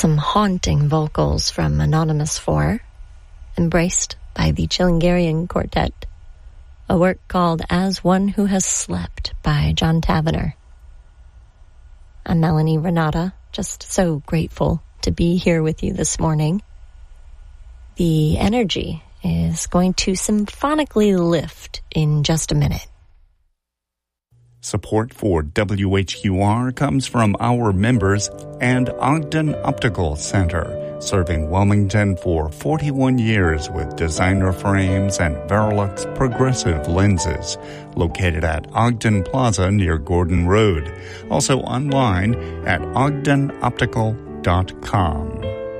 Some haunting vocals from Anonymous 4, embraced by the Chilingarian Quartet. A work called As One Who Has Slept by John Tavener. I'm Melanie Renata, just so grateful to be here with you this morning. The energy is going to symphonically lift in just a minute. Support for WHQR comes from our members and Ogden Optical Center, serving Wilmington for 41 years with designer frames and Verilux progressive lenses, located at Ogden Plaza near Gordon Road. Also online at ogdenoptical.com.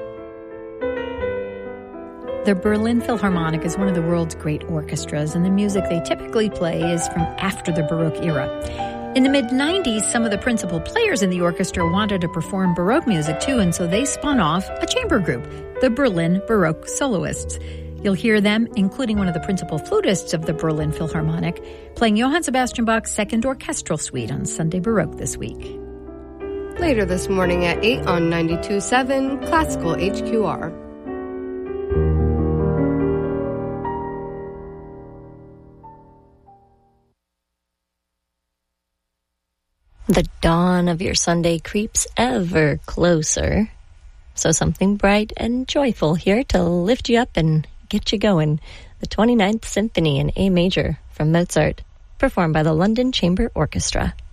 The Berlin Philharmonic is one of the world's great orchestras, and the music they typically play is from after the Baroque era. In the mid-90s, some of the principal players in the orchestra wanted to perform Baroque music too, and so they spun off a chamber group, the Berlin Baroque Soloists. You'll hear them, including one of the principal flutists of the Berlin Philharmonic, playing Johann Sebastian Bach's Second Orchestral Suite on Sunday Baroque this week. Later this morning at 8 on 92.7 Classical HQR. The dawn of your Sunday creeps ever closer. So something bright and joyful here to lift you up and get you going. The 29th Symphony in A major from Mozart, performed by the London Chamber Orchestra.